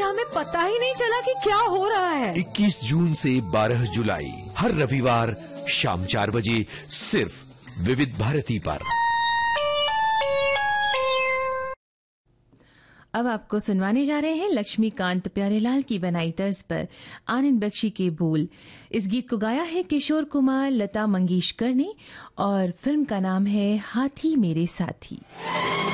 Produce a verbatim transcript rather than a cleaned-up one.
हमें पता ही नहीं चला कि क्या हो रहा है। इक्कीस जून से बारह जुलाई हर रविवार शाम चार बजे सिर्फ विविध भारती पर। अब आपको सुनवाने जा रहे हैं लक्ष्मीकांत प्यारेलाल की बनाई तर्ज पर आनंद बख्शी के बोल। इस गीत को गाया है किशोर कुमार, लता मंगेशकर ने और फिल्म का नाम है हाथी मेरे साथी।